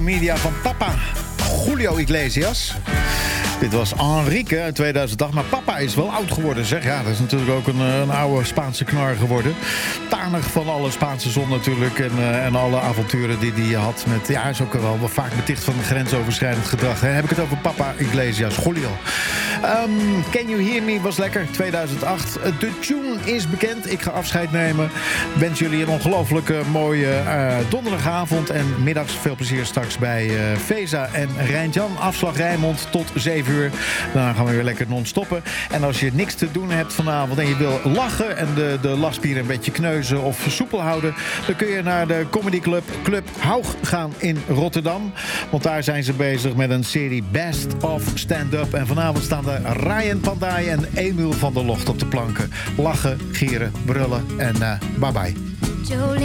Media van papa Julio Iglesias. Dit was Enrique uit 2008. Maar papa is wel oud geworden, zeg. Ja, dat is natuurlijk ook een oude Spaanse knar geworden. Tanig van alle Spaanse zon natuurlijk. En alle avonturen die hij had. Hij is ook wel vaak beticht van grensoverschrijdend gedrag. Heb ik het over papa Iglesias, Julio. Can You Hear Me was lekker, 2008. De tune is bekend. Ik ga afscheid nemen. Wens jullie een ongelooflijke mooie donderdagavond. En middags veel plezier straks bij Feza en Rijntjan. Afslag Rijnmond tot 7 uur. Daarna gaan we weer lekker non-stoppen. En als je niks te doen hebt vanavond en je wil lachen en de lachspieren een beetje kneuzen of soepel houden, dan kun je naar de Comedy Club Haug gaan in Rotterdam. Want daar zijn ze bezig met een serie Best of Stand-Up. En vanavond staan er Ryan Panday en Emiel van der Locht op de planken. Lachen, gieren, brullen en bye bye.